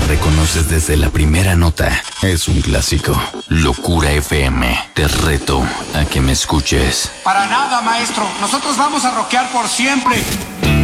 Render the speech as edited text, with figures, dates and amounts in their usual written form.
reconoces desde la primera nota. Es un clásico. Locura FM. Te reto a que me escuches. Para nada, maestro. Nosotros vamos a rockear por siempre.